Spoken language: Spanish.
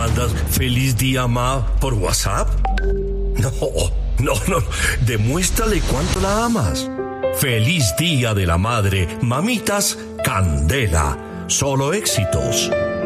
mandas feliz día, ma, por WhatsApp? No. Demuéstrale cuánto la amas. Feliz Día de la Madre, mamitas, candela. Solo éxitos.